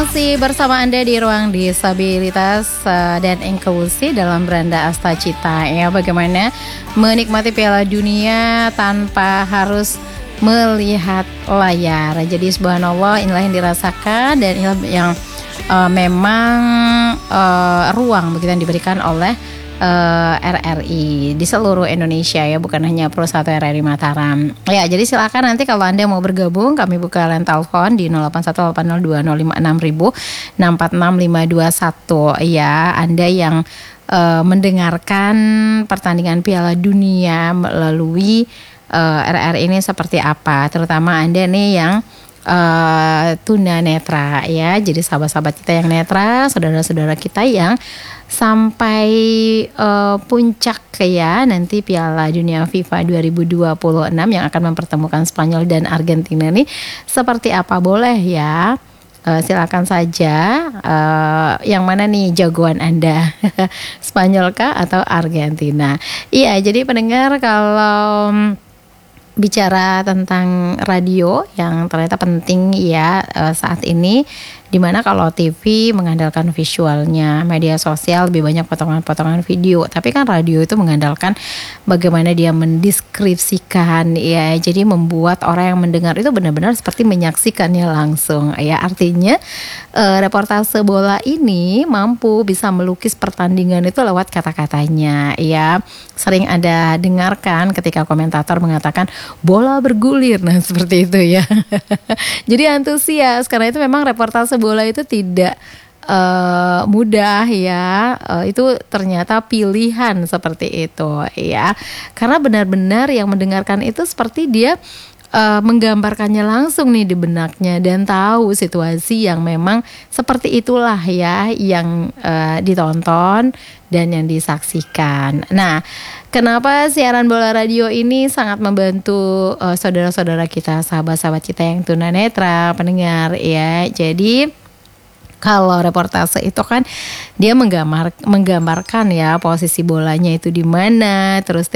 Masih bersama Anda di Ruang Disabilitas dan Inklusi dalam Beranda Asta Cita. Ya, bagaimana menikmati Piala Dunia tanpa harus melihat layar. Jadi subhanallah, inilah yang dirasakan dan inilah yang memang ruang begitu yang diberikan oleh RRI di seluruh Indonesia ya, bukan hanya Pro 1 RRI Mataram. Ya, jadi silakan nanti kalau Anda mau bergabung, kami buka line telepon di 0818020556 ya. Anda yang mendengarkan pertandingan Piala Dunia melalui RRI ini seperti apa, terutama Anda nih yang tunanetra ya. Jadi sahabat-sahabat kita yang netra, saudara-saudara kita yang sampai puncak ya nanti Piala Dunia FIFA 2026 yang akan mempertemukan Spanyol dan Argentina nih seperti apa, boleh ya. Silakan saja, yang mana nih jagoan Anda, Spanyol kah atau Argentina? Iya, jadi pendengar, kalau bicara tentang radio yang ternyata penting ya saat ini, dimana kalau TV mengandalkan visualnya, media sosial lebih banyak potongan-potongan video, tapi kan radio itu mengandalkan bagaimana dia mendeskripsikan ya, jadi membuat orang yang mendengar itu benar-benar seperti menyaksikannya langsung ya. Artinya reportase bola ini mampu bisa melukis pertandingan itu lewat kata-katanya ya. Sering Anda dengarkan ketika komentator mengatakan bola bergulir, nah seperti itu ya. Jadi antusias, karena itu memang reportase bola itu tidak mudah ya. Itu ternyata pilihan seperti itu ya. Karena benar-benar yang mendengarkan itu seperti dia menggambarkannya langsung nih di benaknya dan tahu situasi yang memang seperti itulah ya yang ditonton dan yang disaksikan. Nah, kenapa siaran bola radio ini sangat membantu saudara-saudara kita, sahabat-sahabat kita yang tunanetra, pendengar ya. Jadi kalau reportase itu kan dia menggambarkan ya posisi bolanya itu di mana, terus